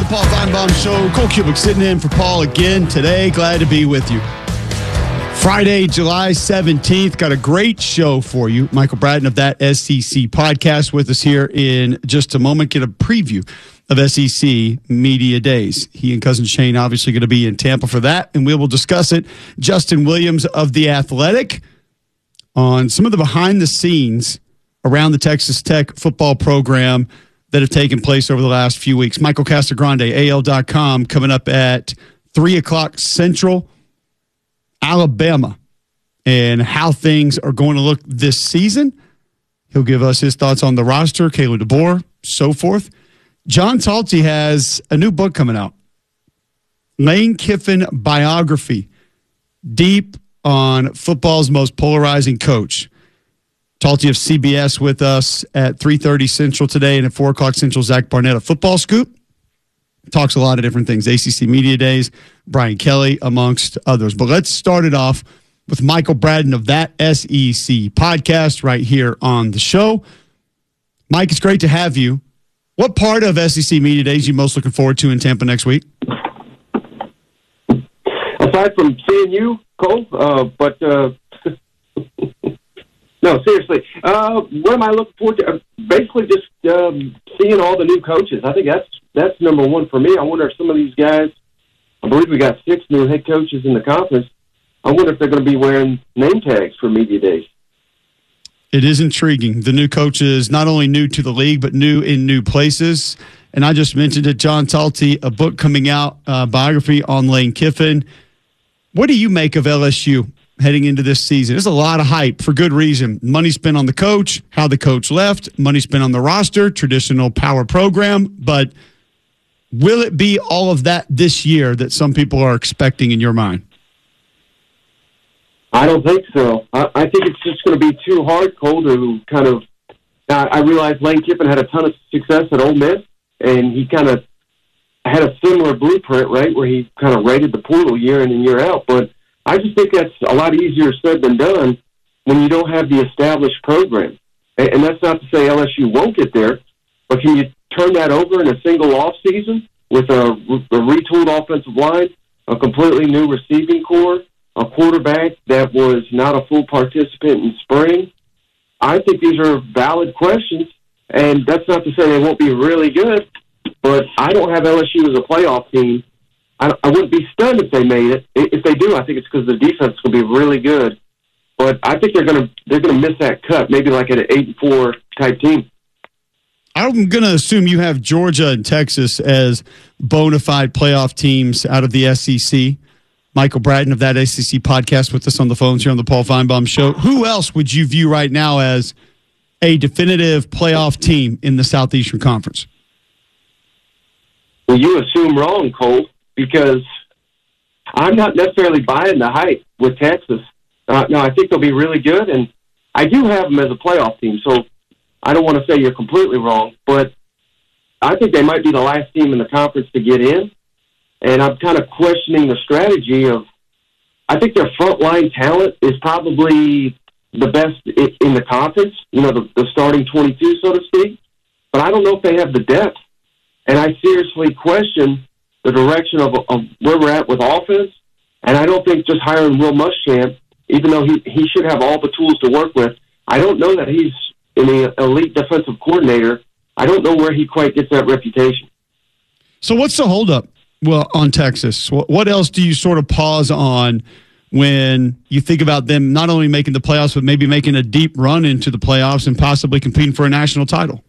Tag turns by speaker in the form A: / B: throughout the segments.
A: Paul Feinbaum Show. Cole Cubic sitting in for Paul again today. Glad to be with you. Friday, July 17th. Got a great show for you. Michael Bratton of That SEC Podcast with us here in just a moment. Get a preview of SEC Media Days. He and Cousin Shane obviously going to be in Tampa for that, and we will discuss it. Justin Williams of The Athletic on some of the behind the scenes around the Texas Tech football program that have taken place over the last few weeks. Michael Casagrande, AL.com, coming up at 3 o'clock Central, Alabama, and how things are going to look this season. He'll give us his thoughts on the roster, Kalen DeBoer, so forth. John Talty has a new book coming out, Lane Kiffin Biography, deep on football's most polarizing coach. Talty of CBS with us at 3:30 Central today, and at 4 o'clock Central, Zach Barnett of Football Scoop. Talks a lot of different things, ACC Media Days, Brian Kelly, amongst others. But let's start it off with Michael Bratton of That SEC Podcast right here on the show. Mike, it's great to have you. What part of SEC Media Days are you most looking forward to in Tampa next week?
B: Aside from seeing you, Cole, no, seriously. What am I looking forward to? Basically, just seeing all the new coaches. I think that's number one for me. I wonder if some of these guys, I believe we got 6 new head coaches in the conference. I wonder if they're going to be wearing name tags for Media Days.
A: It is intriguing. The new coaches, not only new to the league, but new in new places. And I just mentioned it, John Talty, a book coming out, biography on Lane Kiffin. What do you make of LSU heading into this season? There's a lot of hype for good reason. Money spent on the coach, how the coach left, money spent on the roster, traditional power program. But will it be all of that this year that some people are expecting in your mind?
B: I don't think so. I think it's just going to be too hard, Cole, to kind of I realize Lane Kiffin had a ton of success at Ole Miss, and he kind of had a similar blueprint, right, where he kind of raided the portal year in and year out. But I just think that's a lot easier said than done when you don't have the established program. And that's not to say LSU won't get there, but can you turn that over in a single offseason with a retooled offensive line, a completely new receiving core, a quarterback that was not a full participant in spring? I think these are valid questions, and that's not to say they won't be really good, but I don't have LSU as a playoff team. I wouldn't be stunned if they made it. If they do, I think it's because the defense will be really good. But I think they're gonna miss that cut, maybe like at an 8-4 type team.
A: I'm going to assume you have Georgia and Texas as bona fide playoff teams out of the SEC. Michael Bratton of That SEC Podcast with us on the phones here on the Paul Feinbaum Show. Who else would you view right now as a definitive playoff team in the Southeastern Conference?
B: Well, you assume wrong, Cole, because I'm not necessarily buying the hype with Texas. No, I think they'll be really good, and I do have them as a playoff team, so I don't want to say you're completely wrong, but I think they might be the last team in the conference to get in. And I'm kind of questioning the strategy of, I think their frontline talent is probably the best in the conference, the starting 22, so to speak. But I don't know if they have the depth. And I seriously question the direction of where we're at with offense. And I don't think just hiring Will Muschamp, even though he should have all the tools to work with, I don't know that he's an elite defensive coordinator. I don't know where he quite gets that reputation.
A: So what's the holdup? Well, on Texas, what else do you sort of pause on when you think about them not only making the playoffs, but maybe making a deep run into the playoffs and possibly competing for a national title?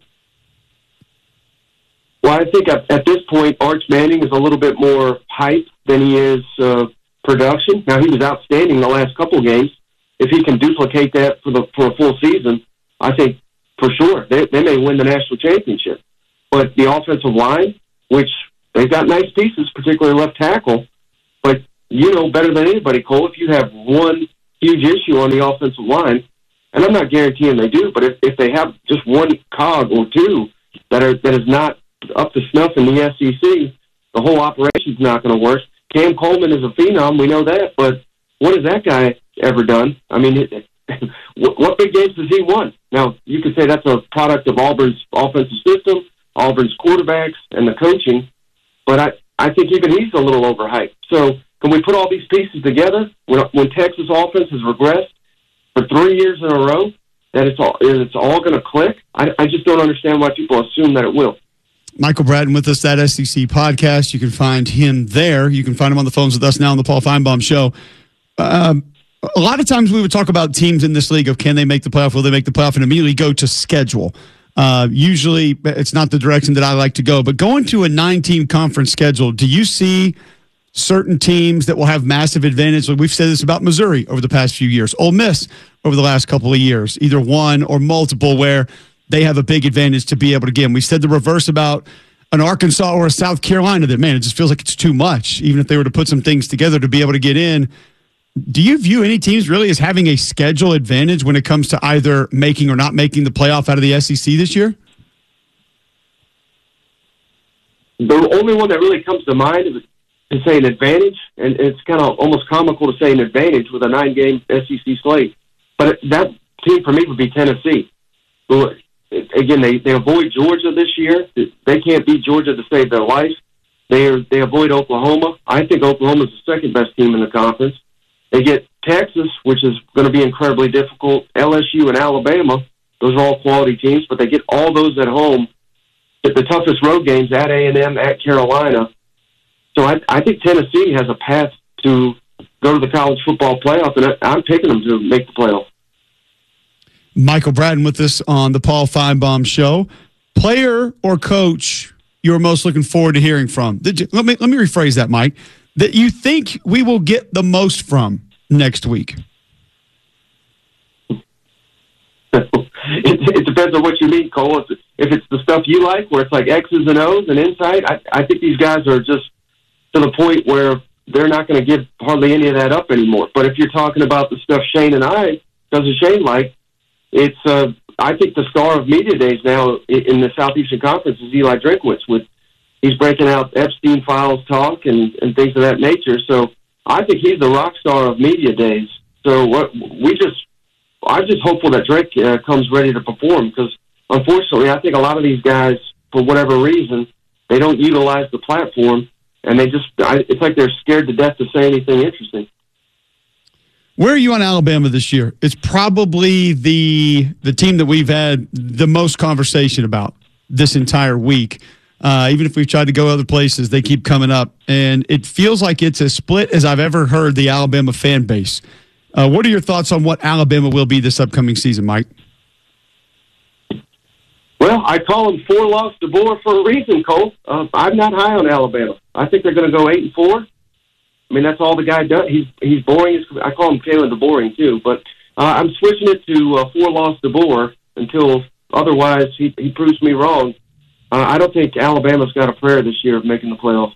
B: Well, I think at this point, Arch Manning is a little bit more hype than he is production. Now, he was outstanding the last couple of games. If he can duplicate that for a full season, I think for sure they may win the national championship. But the offensive line, which they've got nice pieces, particularly left tackle. But you know better than anybody, Cole, if you have one huge issue on the offensive line, and I'm not guaranteeing they do, but if they have just one cog or two that is not up to snuff in the SEC, the whole operation's not going to work. Cam Coleman is a phenom, we know that, but what has that guy ever done? I mean, what big games has he won? Now, you could say that's a product of Auburn's offensive system, Auburn's quarterbacks, and the coaching. but I think even he's a little overhyped. So can we put all these pieces together when Texas offense has regressed for 3 years in a row, that it's all going to click? I just don't understand why people assume that it will.
A: Michael Bratton with us, That SEC Podcast. You can find him there. You can find him on the phones with us now on the Paul Feinbaum Show. A lot of times we would talk about teams in this league of can they make the playoff, will they make the playoff, and immediately go to schedule. Usually it's not the direction that I like to go. But going to a 9-team conference schedule, do you see certain teams that will have massive advantage? We've said this about Missouri over the past few years. Ole Miss over the last couple of years, either one or multiple, where they have a big advantage to be able to get in. We said the reverse about an Arkansas or a South Carolina that, man, it just feels like it's too much, even if they were to put some things together to be able to get in. Do you view any teams really as having a schedule advantage when it comes to either making or not making the playoff out of the SEC this year?
B: The only one that really comes to mind is say an advantage, and it's kind of almost comical to say an advantage with a 9-game SEC slate. But that team for me would be Tennessee. Who, again, they avoid Georgia this year. They can't beat Georgia to save their life. They avoid Oklahoma. I think Oklahoma's the second best team in the conference. They get Texas, which is going to be incredibly difficult. LSU and Alabama, those are all quality teams, but they get all those at home. But the toughest road games at A&M, at Carolina. So I think Tennessee has a path to go to the college football playoff, and I'm picking them to make the playoff.
A: Michael Bratton with us on the Paul Feinbaum Show. Player or coach you're most looking forward to hearing from? Let me rephrase that, Mike. That you think we will get the most from next week?
B: It depends on what you mean, Cole. If it's the stuff you like, where it's like X's and O's and insight, I think these guys are just to the point where they're not going to give hardly any of that up anymore. But if you're talking about the stuff Shane and I, doesn't Shane like, it's I think the star of media days now in the Southeastern Conference is Eli Drinkwitz. He's breaking out Epstein files talk and things of that nature. So I think he's the rock star of media days. So I'm just hopeful that Drake comes ready to perform, because unfortunately I think a lot of these guys, for whatever reason, they don't utilize the platform, and it's like they're scared to death to say anything interesting.
A: Where are you on Alabama this year? It's probably the team that we've had the most conversation about this entire week. Even if we've tried to go other places, they keep coming up. And it feels like it's as split as I've ever heard the Alabama fan base. What are your thoughts on what Alabama will be this upcoming season, Mike?
B: Well, I call them 4-loss DeBoer for a reason, Cole. I'm not high on Alabama. I think they're going to go 8-4. I mean, that's all the guy does. He's boring. I call him Kalen DeBoring, too. But I'm switching it to 4-loss DeBoer until otherwise he proves me wrong. I don't think Alabama's got a prayer this year of making the playoffs.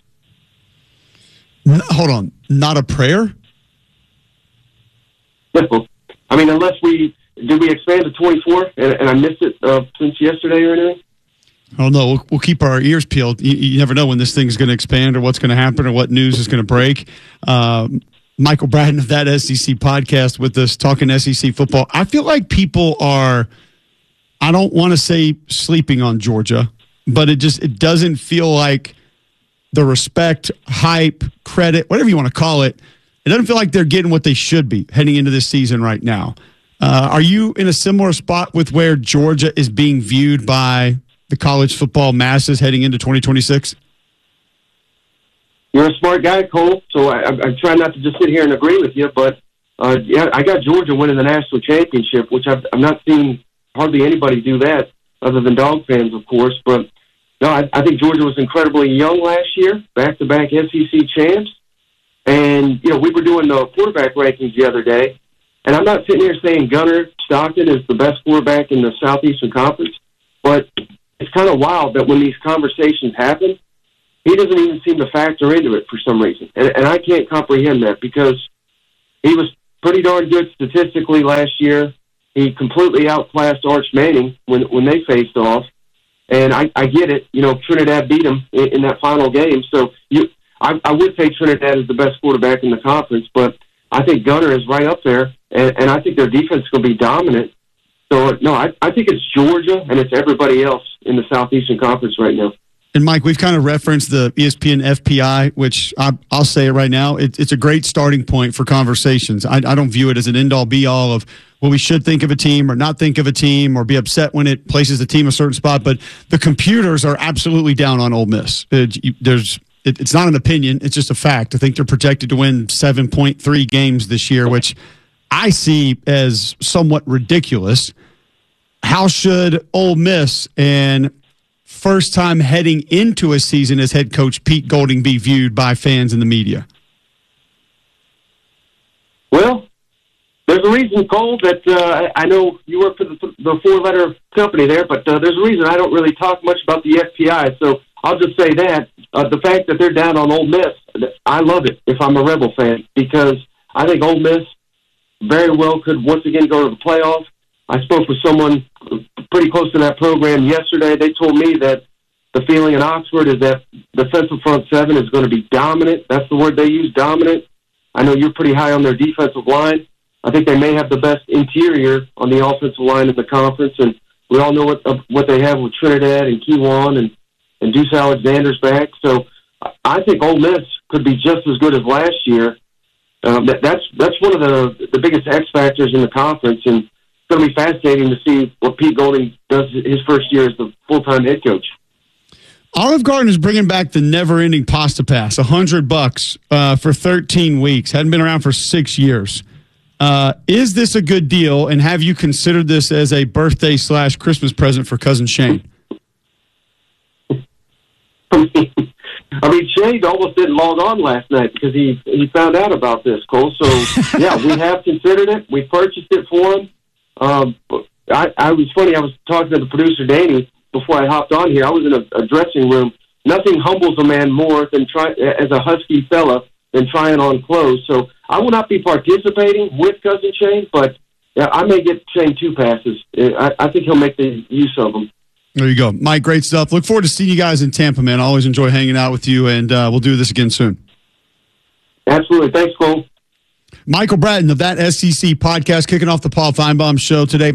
A: Hold on. Not a prayer?
B: I mean, unless did we expand to 24 and I missed it since yesterday or anything?
A: Oh, no. We'll keep our ears peeled. You never know when this thing's going to expand or what's going to happen or what news is going to break. Michael Bratton of That SEC Podcast with us talking SEC football. I feel like people are, I don't want to say sleeping on Georgia, but it doesn't feel like the respect, hype, credit, whatever you want to call it, it doesn't feel like they're getting what they should be heading into this season right now. Are you in a similar spot with where Georgia is being viewed by the college football masses heading into 2026?
B: You're a smart guy, Cole, so I'm trying not to just sit here and agree with you, but yeah, I got Georgia winning the national championship, which I've not seen hardly anybody do that other than dog fans, of course. But no, I think Georgia was incredibly young last year, back-to-back SEC champs. And, we were doing the quarterback rankings the other day, and I'm not sitting here saying Gunnar Stockton is the best quarterback in the Southeastern Conference, but it's kind of wild that when these conversations happen, he doesn't even seem to factor into it for some reason. And I can't comprehend that, because he was pretty darn good statistically last year. He completely outclassed Arch Manning when they faced off. And I get it. Trinidad beat him in that final game. So I would say Trinidad is the best quarterback in the conference, but I think Gunnar is right up there, and I think their defense is going to be dominant. So, no, I think it's Georgia, and it's everybody else in the Southeastern Conference right now.
A: And Mike, we've kind of referenced the ESPN FPI, which I'll say it right now. It's a great starting point for conversations. I don't view it as an end-all, be-all of, well, we should think of a team or not think of a team or be upset when it places the team a certain spot. But the computers are absolutely down on Ole Miss. It's not an opinion. It's just a fact. I think they're projected to win 7.3 games this year, which I see as somewhat ridiculous. How should Ole Miss and first time heading into a season as head coach Pete Golding be viewed by fans and the media?
B: Well, there's a reason, Cole, that I know you work for the four-letter company there, but there's a reason I don't really talk much about the FPI. So I'll just say that the fact that they're down on Ole Miss, I love it if I'm a Rebel fan, because I think Ole Miss very well could once again go to the playoffs. I spoke with someone pretty close to that program yesterday. They told me that the feeling in Oxford is that defensive front seven is going to be dominant. That's the word they use, dominant. I know you're pretty high on their defensive line. I think they may have the best interior on the offensive line in the conference, and we all know what they have with Trinidad and Kewan and Deuce Alexander's back. So I think Ole Miss could be just as good as last year. That's one of the biggest X factors in the conference, and it's going to be fascinating to see what Pete Golding does his first year as the full-time head coach.
A: Olive Garden is bringing back the never-ending pasta pass, $100 for 13 weeks. Hadn't been around for 6 years. Is this a good deal, and have you considered this as a birthday/Christmas present for cousin Shane?
B: I mean, Shane almost didn't log on last night because he found out about this, Cole. So, yeah, we have considered it. We purchased it for him. I was funny. I was talking to the producer, Danny, before I hopped on here. I was in a dressing room. Nothing humbles a man more than as a husky fella than trying on clothes. So I will not be participating with cousin Shane, but I may get Shane 2 passes. I think he'll make the use of them.
A: There you go. Mike, great stuff. Look forward to seeing you guys in Tampa, man. I always enjoy hanging out with you, and we'll do this again soon.
B: Absolutely. Thanks, Cole.
A: Michael Bratton of That SEC Podcast, kicking off the Paul Feinbaum Show today.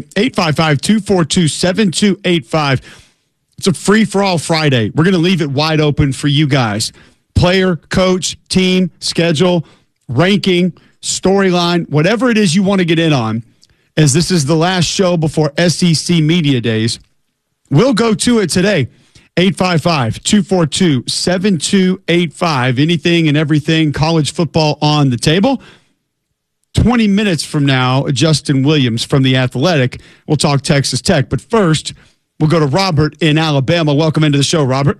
A: 855-242-7285. It's a free-for-all Friday. We're going to leave it wide open for you guys. Player, coach, team, schedule, ranking, storyline, whatever it is you want to get in on, as this is the last show before SEC Media Days. We'll go to it today. 855-242-7285. Anything and everything college football on the table. 20 minutes from now, Justin Williams from The Athletic. We'll talk Texas Tech. But first, we'll go to Robert in Alabama. Welcome into the show, Robert.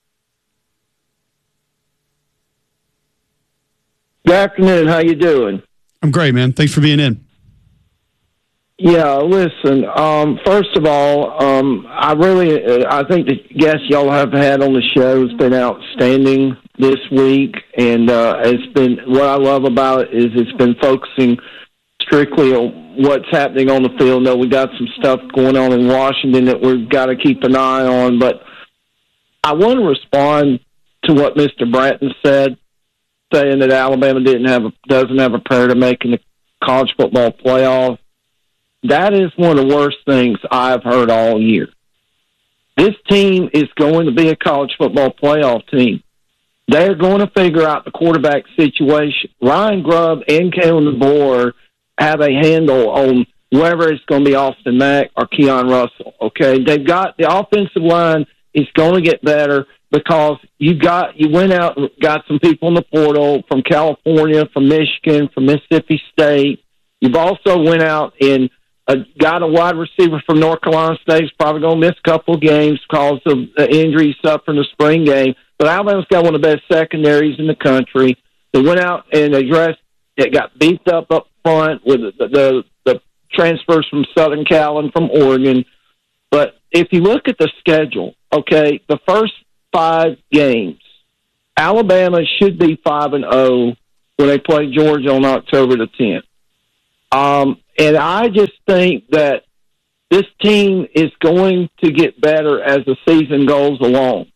C: Good afternoon. How you doing?
A: I'm great, man. Thanks for being in.
C: Yeah, listen, first of all, I think the guests y'all have had on the show has been outstanding this week, and it's been, what I love about it is it's been focusing strictly on what's happening on the field. No, we got some stuff going on in Washington that we've got to keep an eye on, but I want to respond to what Mr. Bratton said, saying that Alabama doesn't have a prayer to making the college football playoff. That is one of the worst things I've heard all year. This team is going to be a college football playoff team. They're going to figure out the quarterback situation. Ryan Grubb and Kalen DeBoer have a handle on whether it's going to be Austin Mack or Keon Russell. Okay, they've got the offensive line is going to get better because you went out and got some people in the portal from California, from Michigan, from Mississippi State. You've also went out and got a wide receiver from North Carolina State. He's probably going to miss a couple of games because of the injury he suffered in the spring game. But Alabama's got one of the best secondaries in the country. They went out and addressed it, got beefed up front with the transfers from Southern Cal and from Oregon. But if you look at the schedule, okay, the first 5 games, Alabama should be 5-0 when they play Georgia on October the 10th. And I just think that this team is going to get better as the season goes along.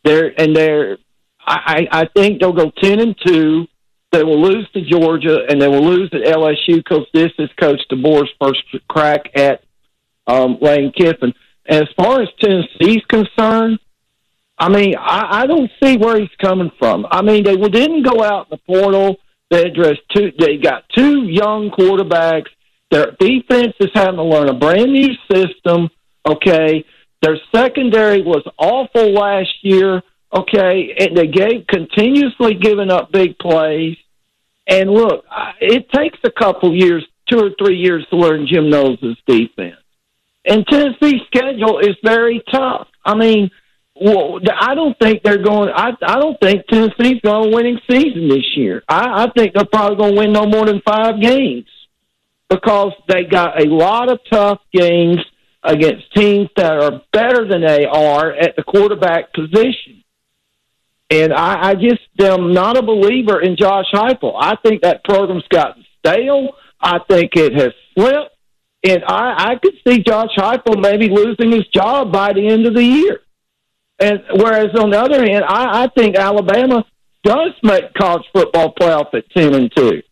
C: I think they'll go 10-2. They will lose to Georgia, and they will lose at LSU because this is Coach DeBoer's first crack at Lane Kiffin. As far as Tennessee's concerned, I mean, I don't see where he's coming from. I mean, they didn't go out in the portal. They got two young quarterbacks. Their defense is having to learn a brand new system. Okay, their secondary was awful last year. Okay, and they continuously giving up big plays. And look, it takes a couple years, 2 or 3 years, to learn Jim Knowles' defense. And Tennessee's schedule is very tough. I mean, well, I don't think they're going. I don't think Tennessee's going to a winning season this year. I think they're probably going to win no more than 5 games because they got a lot of tough games against teams that are better than they are at the quarterback position. And I just am not a believer in Josh Heupel. I think that program's gotten stale. I think it has slipped. And I could see Josh Heupel maybe losing his job by the end of the year. And whereas on the other hand, I think Alabama does make college football playoff at 10-2.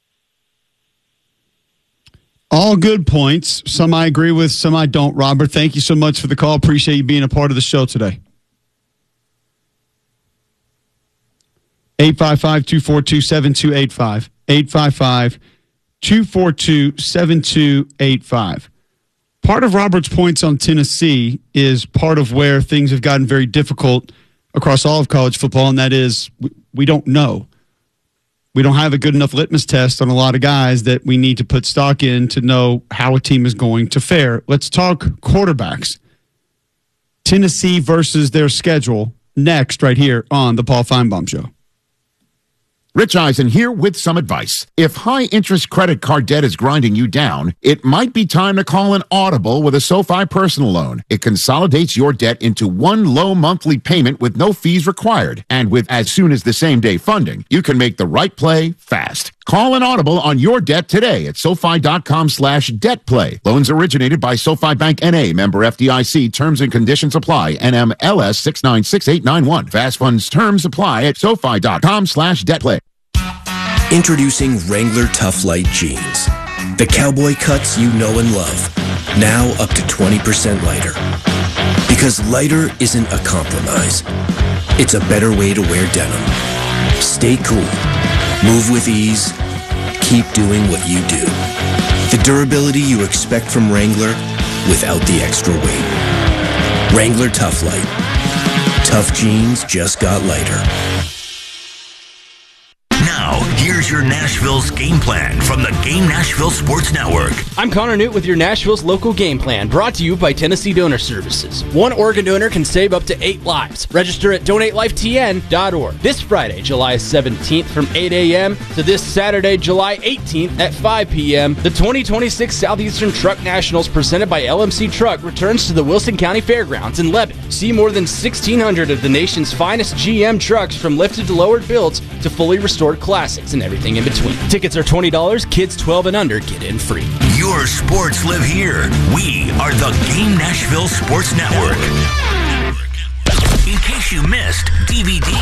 A: All good points. Some I agree with, some I don't. Robert, thank you so much for the call. Appreciate you being a part of the show today. 855-242-7285. 855-242-7285. Part of Robert's points on Tennessee is part of where things have gotten very difficult across all of college football, and that is we don't know. We don't have a good enough litmus test on a lot of guys that we need to put stock in to know how a team is going to fare. Let's talk quarterbacks. Tennessee versus their schedule next right here on the Paul Feinbaum Show.
D: Rich Eisen here with some advice. If high-interest credit card debt is grinding you down, it might be time to call an Audible with a SoFi personal loan. It consolidates your debt into one low monthly payment with no fees required. And with as soon as the same-day funding, you can make the right play fast. Call an Audible on your debt today at SoFi.com/debtplay. Loans originated by SoFi Bank N.A. Member FDIC. Terms and conditions apply. NMLS 696891. Fast funds terms apply at SoFi.com/debtplay.
E: Introducing Wrangler Tough Light Jeans. The cowboy cuts you know and love. Now up to 20% lighter. Because lighter isn't a compromise. It's a better way to wear denim. Stay cool. Move with ease. Keep doing what you do. The durability you expect from Wrangler without the extra weight. Wrangler Tough Light. Tough jeans just got lighter.
F: Now, here's your Nashville's game plan from the Game Nashville Sports Network.
G: I'm Connor Newt with your Nashville's local game plan, brought to you by Tennessee Donor Services. One organ donor can save up to 8 lives. Register at donatelifetn.org. This Friday, July 17th from 8 a.m. to this Saturday, July 18th at 5 p.m., the 2026 Southeastern Truck Nationals presented by LMC Truck returns to the Wilson County Fairgrounds in Lebanon. See more than 1,600 of the nation's finest GM trucks from lifted to lowered builds to fully restored classics and everything in between. Tickets are $20. Kids 12 and under get in free.
F: Your sports live here. We are the Game Nashville Sports Network. In case you missed DVD.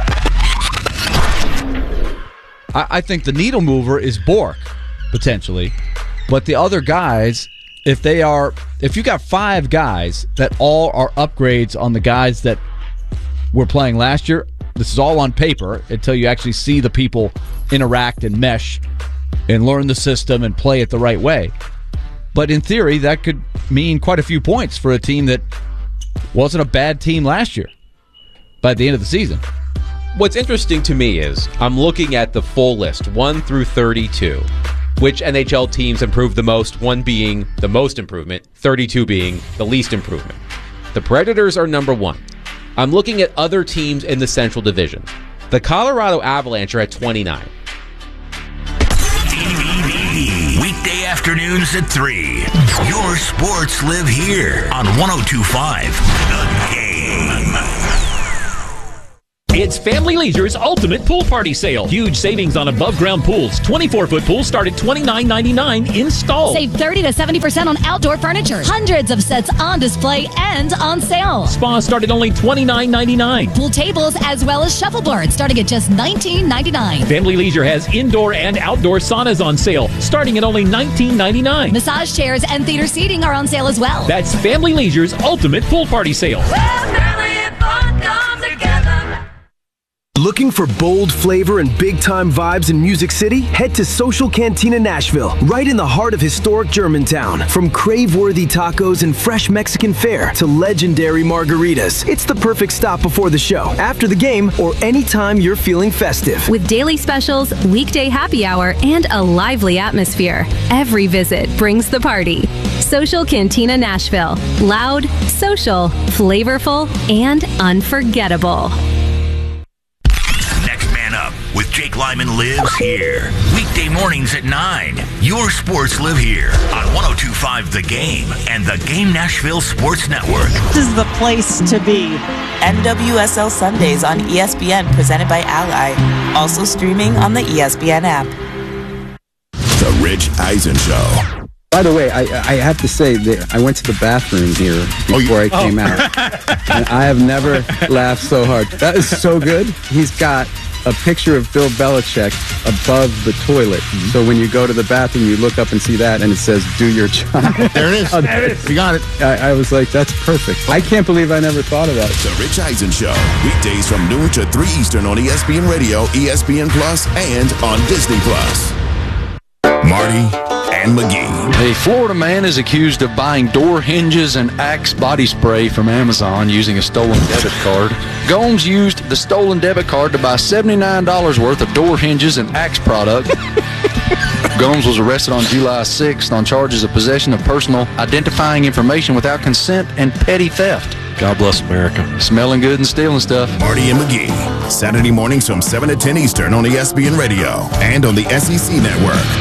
H: I think the needle mover is Bork, potentially. But the other guys, if you got 5 guys that all are upgrades on the guys that were playing last year, this is all on paper until you actually see the people interact and mesh and learn the system and play it the right way. But in theory, that could mean quite a few points for a team that wasn't a bad team last year by the end of the season.
I: What's interesting to me is I'm looking at the full list, 1 through 32. Which NHL teams improved the most, 1 being the most improvement, 32 being the least improvement. The Predators are number 1. I'm looking at other teams in the Central Division. The Colorado Avalanche are at 29.
F: Weekday afternoons at 3. Your sports live here on 102.5 The Game.
J: It's Family Leisure's Ultimate Pool Party Sale. Huge savings on above-ground pools. 24-foot pools start at $29.99 installed.
K: Save 30 to 70% on outdoor furniture. Hundreds of sets on display and on sale.
J: Spas start at only $29.99.
K: Pool tables as well as shuffleboards starting at just $19.99.
J: Family Leisure has indoor and outdoor saunas on sale starting at only $19.99.
K: Massage chairs and theater seating are on sale as well.
J: That's Family Leisure's Ultimate Pool Party Sale.
K: Well, family and fun
L: Looking for bold flavor and big-time vibes in Music City? Head to Social Cantina Nashville, right in the heart of historic Germantown. From crave-worthy tacos and fresh Mexican fare to legendary margaritas, it's the perfect stop before the show, after the game, or anytime you're feeling festive.
M: With daily specials, weekday happy hour, and a lively atmosphere, every visit brings the party. Social Cantina Nashville. Loud, social, flavorful, and unforgettable.
F: Up with Jake Lyman lives here. Weekday mornings at 9. Your sports live here on 102.5 The Game and the Game Nashville Sports Network.
N: This is the place to be. NWSL Sundays on ESPN, presented by Ally. Also streaming on the ESPN app.
O: The Rich Eisen Show.
P: By the way, I have to say that I went to the bathroom here before I came out. And I have never laughed so hard. That is so good. He's got a picture of Bill Belichick above the toilet. Mm-hmm. So when you go to the bathroom, you look up and see that, and it says, "Do your job."
D: There it is. There it is. You got it.
P: I was like, that's perfect. I can't believe I never thought of that.
O: The Rich Eisen Show. Weekdays from noon to 3 Eastern on ESPN Radio, ESPN Plus, and on Disney Plus. Marty and McGee.
Q: A Florida man is accused of buying door hinges and Axe body spray from Amazon using a stolen debit card. Gomes used the stolen debit card to buy $79 worth of door hinges and Axe product. Gomes was arrested on July 6th on charges of possession of personal identifying information without consent and petty theft. God bless America. Smelling good and stealing stuff.
O: Marty and McGee. Saturday mornings from 7 to 10 Eastern on ESPN Radio and on the SEC Network.